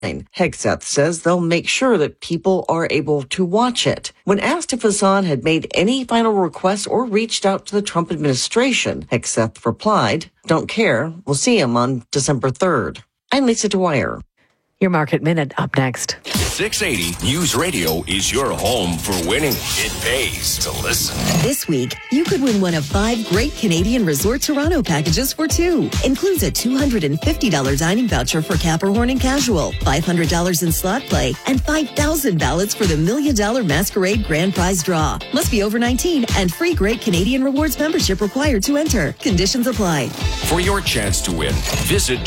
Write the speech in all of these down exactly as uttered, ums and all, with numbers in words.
Hegseth says they'll make sure that people are able to watch it. When asked if Hassan had made any final requests or reached out to the Trump administration, Hegseth replied, "Don't care. We'll see him on December third." I'm Lisa Dwyer. Your Market Minute up next. six eighty News Radio is your home for winning. It pays to listen. This week, you could win one of five great Canadian Resort Toronto packages for two. Includes a two hundred fifty dollars dining voucher for Capricorn and Casual, five hundred dollars in slot play, and five thousand ballots for the Million Dollar Masquerade Grand Prize Draw. Must be over nineteen and free Great Canadian Rewards membership required to enter. Conditions apply. For your chance to win, visit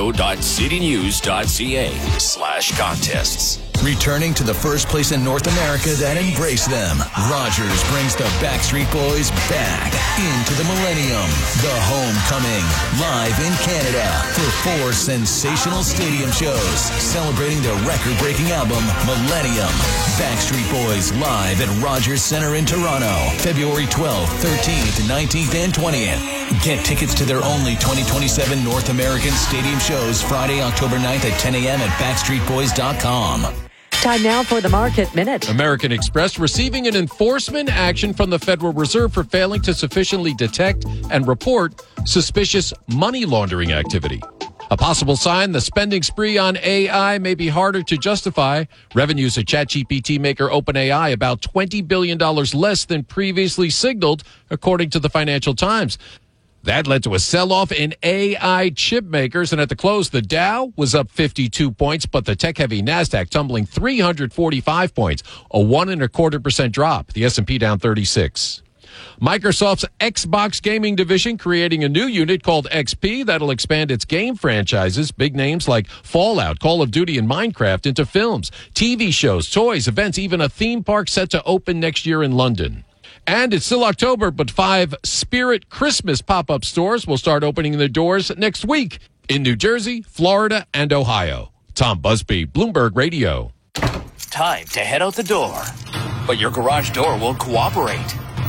toronto.citynews.ca slash contests. Returning to the first place in North America that embraced them, Rogers brings the Backstreet Boys back into the Millennium. The Homecoming, live in Canada for four sensational stadium shows celebrating their record-breaking album, Millennium. Backstreet Boys live at Rogers Centre in Toronto, February twelfth, thirteenth, nineteenth, and twentieth. Get tickets to their only twenty twenty-seven North American stadium shows Friday, October ninth at ten a.m. at backstreet boys dot com. Time now for the Market Minute. American Express receiving an enforcement action from the Federal Reserve for failing to sufficiently detect and report suspicious money laundering activity. A possible sign the spending spree on A I may be harder to justify. Revenues at ChatGPT maker OpenAI about twenty billion dollars less than previously signaled, according to the Financial Times. That led to a sell-off in A I chip makers, and at the close, the Dow was up fifty-two points, but the tech-heavy NASDAQ tumbling three hundred forty-five points, a one and a quarter percent drop. The S and P down thirty-six. Microsoft's Xbox gaming division creating a new unit called X P that'll expand its game franchises, big names like Fallout, Call of Duty, and Minecraft, into films, T V shows, toys, events, even a theme park set to open next year in London. And it's still October, but five Spirit Christmas pop-up stores will start opening their doors next week in New Jersey, Florida, and Ohio. Tom Busby, Bloomberg Radio. Time to head out the door, but your garage door won't cooperate.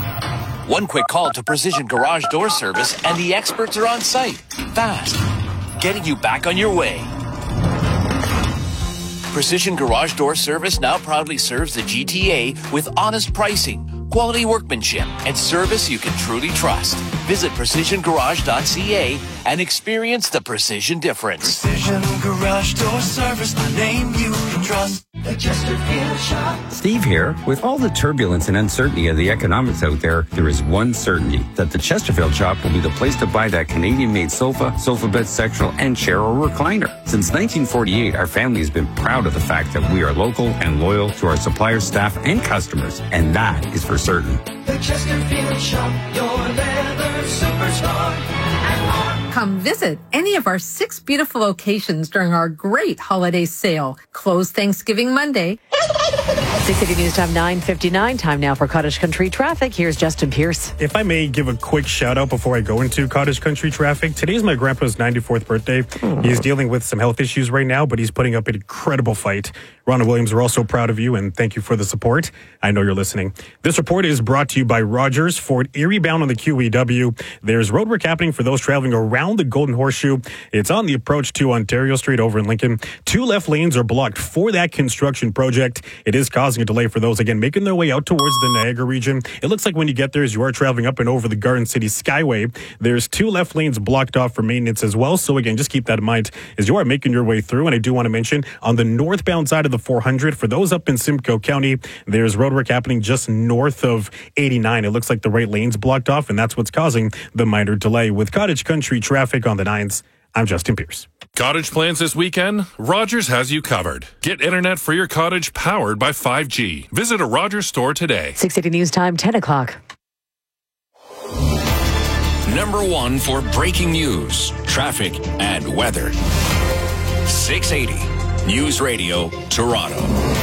One quick call to Precision Garage Door Service and the experts are on site, fast, getting you back on your way. Precision Garage Door Service now proudly serves the G T A with honest pricing, quality workmanship, and service you can truly trust. Visit precision garage dot c a and experience the precision difference. Precision Garage Door Service, the name you can trust. The Chesterfield Shop. Steve here. With all the turbulence and uncertainty of the economics out there, there is one certainty, that the Chesterfield Shop will be the place to buy that Canadian-made sofa, sofa bed, sectional, and chair or recliner. Since nineteen forty-eight, our family has been proud of the fact that we are local and loyal to our suppliers, staff, and customers, and that is for certain. The Chesterfield Shop, your leather superstar, and more. Come visit any of our six beautiful locations during our great holiday sale. Closed Thanksgiving Monday. six eighty News Time, nine fifty-nine. Time now for Cottage Country Traffic. Here's Justin Pierce. If I may give a quick shout out before I go into Cottage Country Traffic. Today's my grandpa's ninety-fourth birthday. Mm. He's dealing with some health issues right now, but he's putting up an incredible fight. Ronald Williams, we're also proud of you and thank you for the support. I know you're listening. This report is brought to you by Rogers Ford Erie bound on the Q E W. There's roadwork happening for those traveling around the Golden Horseshoe. It's on the approach to Ontario Street over in Lincoln. Two left lanes are blocked for that construction project. It is causing a delay for those, again, making their way out towards the Niagara region. It looks like when you get there, as you are traveling up and over the Garden City Skyway, there's two left lanes blocked off for maintenance as well. So again, just keep that in mind as you are making your way through. And I do want to mention on the northbound side of the four hundred, for those up in Simcoe County, there's roadwork happening just north of eighty-nine. It looks like the right lane's blocked off, and that's what's causing the minor delay. With Cottage Country Traffic on the nines, I'm Justin Pierce. Cottage plans this weekend? Rogers has you covered. Get internet for your cottage powered by five G. Visit a Rogers store today. six eighty News Time, ten o'clock. Number one for breaking news, traffic, and weather. six eighty News Radio, Toronto.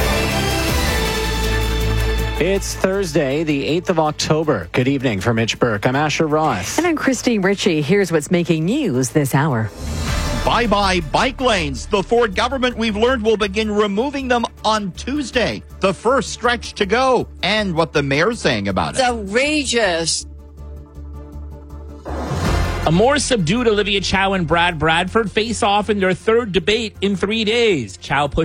It's Thursday, the eighth of October. Good evening from Mitch Burke. I'm Asher Ross. And I'm Christine Ritchie. Here's what's making news this hour. Bye-bye bike lanes. The Ford government, we've learned, will begin removing them on Tuesday. The first stretch to go. And what the mayor's saying about it. It's outrageous. A more subdued Olivia Chow and Brad Bradford face off in their third debate in three days. Chow put